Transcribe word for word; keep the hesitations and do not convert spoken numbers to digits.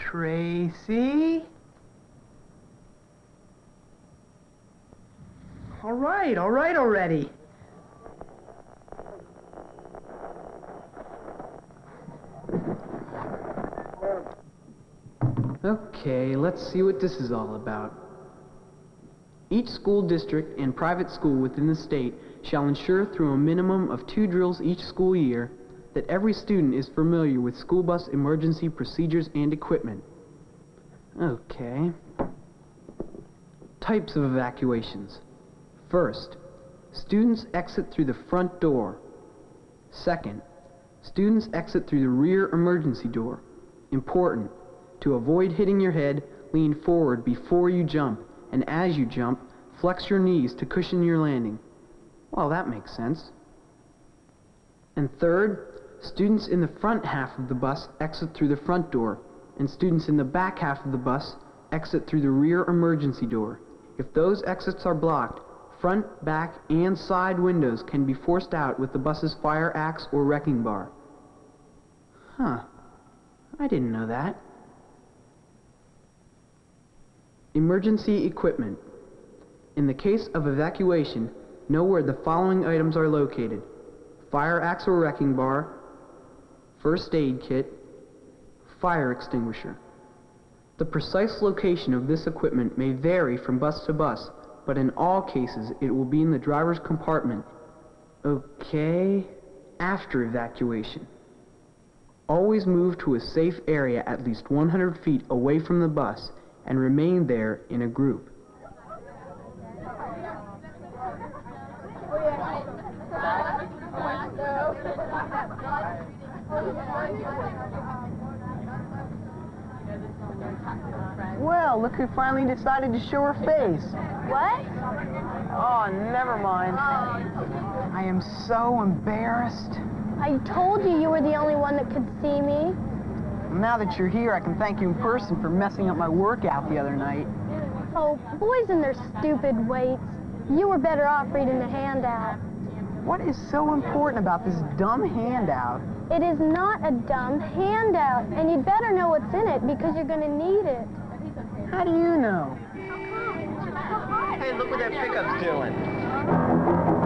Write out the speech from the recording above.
Tracy? All right, all right already. Okay, let's see what this is all about. Each school district and private school within the state shall ensure through a minimum of two drills each school year that every student is familiar with school bus emergency procedures and equipment. Okay. Types of evacuations. First, students exit through the front door. Second, students exit through the rear emergency door. Important. To avoid hitting your head, lean forward before you jump, and as you jump, flex your knees to cushion your landing. Well, that makes sense. And third, students in the front half of the bus exit through the front door, and students in the back half of the bus exit through the rear emergency door. If those exits are blocked, front, back, and side windows can be forced out with the bus's fire axe or wrecking bar. Huh. I didn't know that. Emergency equipment. In the case of evacuation, know where the following items are located: fire axe or wrecking bar, first aid kit, fire extinguisher. The precise location of this equipment may vary from bus to bus, but in all cases it will be in the driver's compartment. Okay, after evacuation. Always move to a safe area at least one hundred feet away from the bus and remain there in a group. Well, look who finally decided to show her face. What? Oh, never mind. I am so embarrassed. I told you you were the only one that could see me. Now that you're here, I can thank you in person for messing up my workout the other night. Oh, boys and their stupid weights. You were better off reading the handout. What is so important about this dumb handout? It is not a dumb handout, and you'd better know what's in it because you're going to need it. How do you know? Hey, look what that pickup's doing.